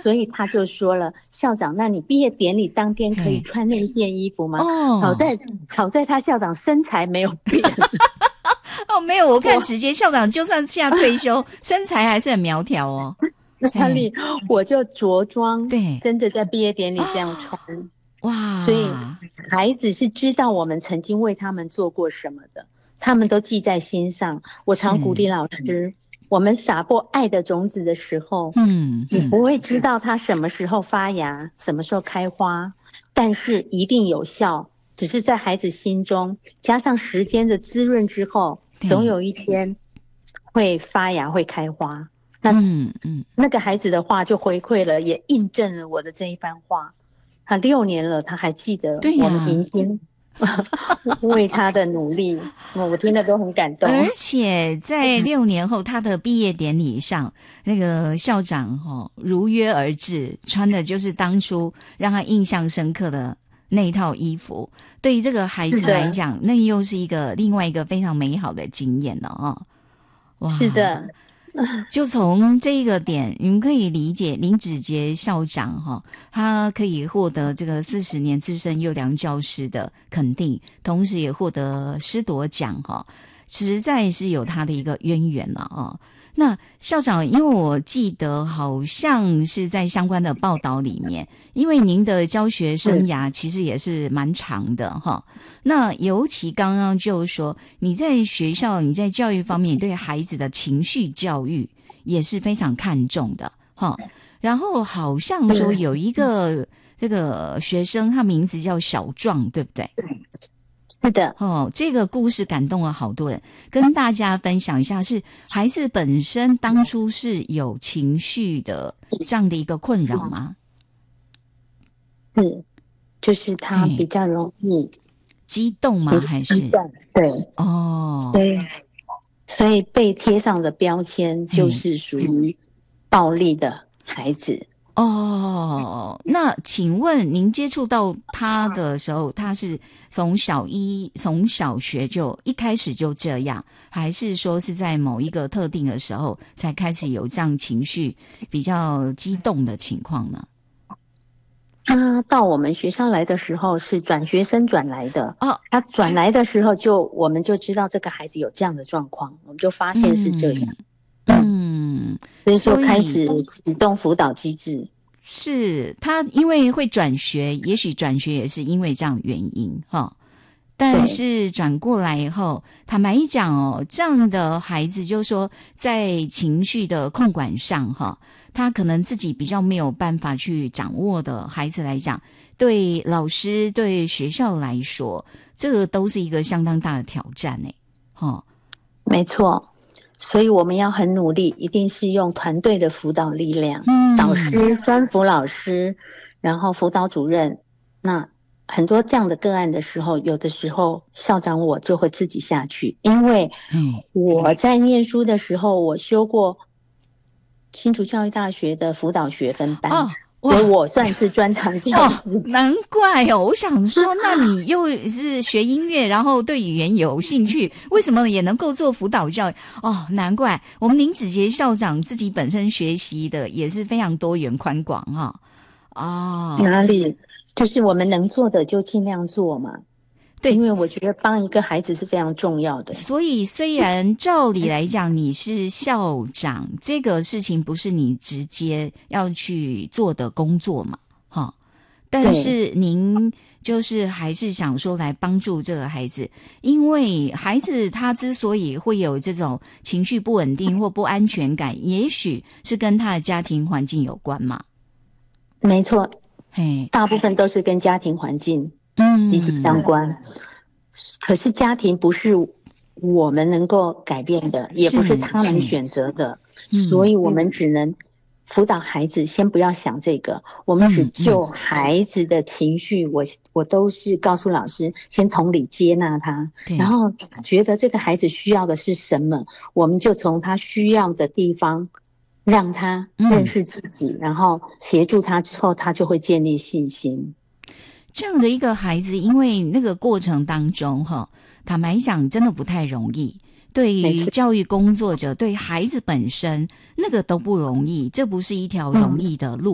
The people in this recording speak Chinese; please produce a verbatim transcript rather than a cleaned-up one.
所以他就说了，校长，那你毕业典礼当天可以穿那件衣服吗？ 哦， 好在好在他校长身材没有变。 哦，没有，我看直接校长就算现在退休，身材还是很苗条哦。 哪里？我就着装， 对， 真的在毕业典礼这样穿。 哦，哇！ 所以孩子是知道我们曾经为他们做过什么的，他们都记在心上。我常鼓励老师，我们撒播爱的种子的时候， 嗯， 你不会知道它什么时候发芽，什么时候开花，但是一定有效。只是在孩子心中加上时间的滋润之后，总有一天会发芽，会开花。那嗯嗯，那个孩子的话就回馈了，也印证了我的这一番话。他六年了，他还记得我们迎新为他的努力，我听了都很感动。 而且在六年后，他的毕业典礼上，那个校长哦如约而至，穿的就是当初让他印象深刻的那一套衣服。对于这个孩子来讲，那又是一个另外一个非常美好的经验了哦。哇， 是的。 就从这个点，你们可以理解林子杰校长哈，他可以获得这个四十年资深优良教师的肯定，同时也获得师铎奖哈，实在是有他的一个渊源了啊。那校长，因为我记得好像是在相关的报道里面，因为您的教学生涯其实也是蛮长的哈。那尤其刚刚就说你在学校，你在教育方面对孩子的情绪教育也是非常看重的哈。然后好像说有一个这个学生，他名字叫小壮，对不对？ 是的， 哦，这个故事感动了好多人，跟大家分享一下。是孩子本身当初是有情绪的这样的一个困扰吗？ 是，就是他比较容易激动吗？还是对哦， 对，所以被贴上的标签就是属于暴力的孩子。 哦，那请问您接触到他的时候，他是从小一从小学就一开始就这样，还是说是在某一个特定的时候才开始有这样情绪比较激动的情况呢？ 他到我们学校来的时候是转学生转来的哦，他转来的时候就我们就知道这个孩子有这样的状况，我们就发现是这样。嗯，所以说开始启动辅导机制。 是他因为会转学，也许转学也是因为这样原因哈。但是转过来以后，坦白讲哦，这样的孩子就是说在情绪的控管上哈，他可能自己比较没有办法去掌握的孩子来讲，对老师对学校来说，这个都是一个相当大的挑战诶。哈， 没错。所以我们要很努力，一定是用团队的辅导力量，嗯，导师、专辅老师，然后辅导主任。那很多这样的个案的时候，有的时候校长我就会自己下去，因为我在念书的时候，我修过新竹教育大学的辅导学分班。哦，所以我算是专长教师。 哦，难怪哦！我想说，那你又是学音乐，然后对语言有兴趣，为什么也能够做辅导教育？哦，难怪我们林子杰校长自己本身学习的也是非常多元宽广哈。哦， 哪里？就是我们能做的就尽量做嘛。对，因为我觉得帮一个孩子是非常重要的。 所以虽然照理来讲你是校长，这个事情不是你直接要去做的工作嘛，哈，但是您就是还是想说来帮助这个孩子，因为孩子他之所以会有这种情绪不稳定或不安全感，也许是跟他的家庭环境有关嘛。 没错，嘿，大部分都是跟家庭环境息息相关。嗯，可是家庭不是我们能够改变的，也不是他能选择的，所以我们只能辅导孩子，先不要想这个，我们只就孩子的情绪，我我都是告诉老师，先同理接纳他，然后觉得这个孩子需要的是什么，我们就从他需要的地方让他认识自己，嗯，然后协助他之后，他就会建立信心。 这样的一个孩子，因为那个过程当中哈，坦白讲真的不太容易，对于教育工作者对孩子本身那个都不容易，这不是一条容易的路。